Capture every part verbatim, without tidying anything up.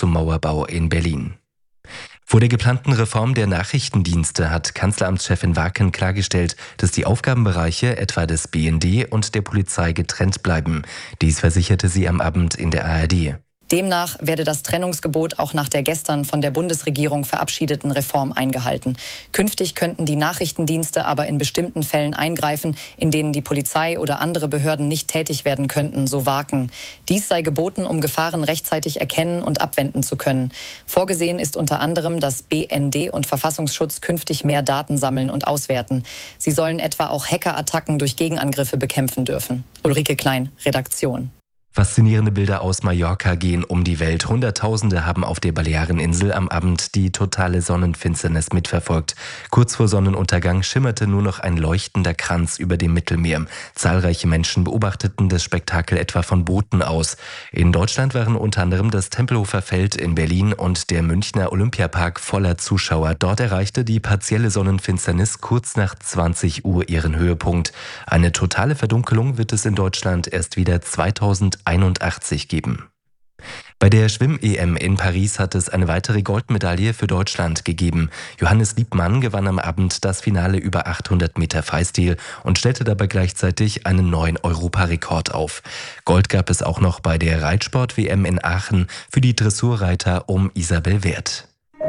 zum Mauerbau in Berlin. Vor der geplanten Reform der Nachrichtendienste hat Kanzleramtschefin Waken klargestellt, dass die Aufgabenbereiche etwa des B N D und der Polizei getrennt bleiben. Dies versicherte sie am Abend in der A R D. Demnach werde das Trennungsgebot auch nach der gestern von der Bundesregierung verabschiedeten Reform eingehalten. Künftig könnten die Nachrichtendienste aber in bestimmten Fällen eingreifen, in denen die Polizei oder andere Behörden nicht tätig werden könnten, so Waken. Dies sei geboten, um Gefahren rechtzeitig erkennen und abwenden zu können. Vorgesehen ist unter anderem, dass B N D und Verfassungsschutz künftig mehr Daten sammeln und auswerten. Sie sollen etwa auch Hackerattacken durch Gegenangriffe bekämpfen dürfen. Ulrike Klein, Redaktion. Faszinierende Bilder aus Mallorca gehen um die Welt. Hunderttausende haben auf der Baleareninsel am Abend die totale Sonnenfinsternis mitverfolgt. Kurz vor Sonnenuntergang schimmerte nur noch ein leuchtender Kranz über dem Mittelmeer. Zahlreiche Menschen beobachteten das Spektakel etwa von Booten aus. In Deutschland waren unter anderem das Tempelhofer Feld in Berlin und der Münchner Olympiapark voller Zuschauer. Dort erreichte die partielle Sonnenfinsternis kurz nach zwanzig Uhr ihren Höhepunkt. Eine totale Verdunkelung wird es in Deutschland erst wieder zweitausendeinundachtzig geben. Bei der Schwimm-E M in Paris hat es eine weitere Goldmedaille für Deutschland gegeben. Johannes Liebmann gewann am Abend das Finale über achthundert Meter Freistil und stellte dabei gleichzeitig einen neuen Europarekord auf. Gold gab es auch noch bei der Reitsport-W M in Aachen für die Dressurreiter um Isabel Werth.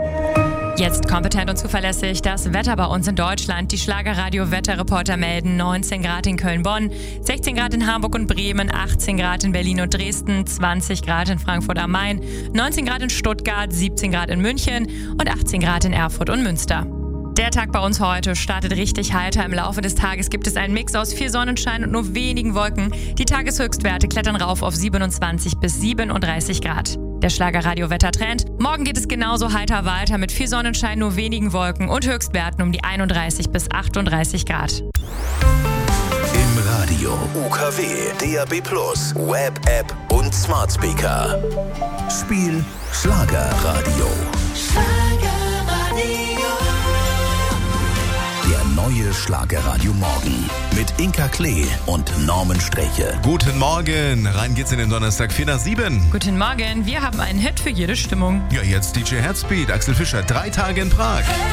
Jetzt kompetent und zuverlässig das Wetter bei uns in Deutschland. Die Schlagerradio-Wetterreporter melden neunzehn Grad in Köln-Bonn, sechzehn Grad in Hamburg und Bremen, achtzehn Grad in Berlin und Dresden, zwanzig Grad in Frankfurt am Main, neunzehn Grad in Stuttgart, siebzehn Grad in München und achtzehn Grad in Erfurt und Münster. Der Tag bei uns heute startet richtig heiter. Im Laufe des Tages gibt es einen Mix aus viel Sonnenschein und nur wenigen Wolken. Die Tageshöchstwerte klettern rauf auf siebenundzwanzig bis siebenunddreißig Grad. Der Schlagerradio-Wettertrend. Morgen geht es genauso heiter weiter mit viel Sonnenschein, nur wenigen Wolken und Höchstwerten um die einunddreißig bis achtunddreißig Grad. Im Radio U K W, D A B plus, Web, App und Smart Speaker. Spiel Schlagerradio. Schlagerradio. Der neue Schlagerradio Morgen mit Inka Klee und Norman Streche. Guten Morgen, rein geht's in den Donnerstag, vier nach sieben. Guten Morgen, wir haben einen Hit für jede Stimmung. Ja, jetzt D J Headspeed, Axel Fischer, drei Tage in Prag.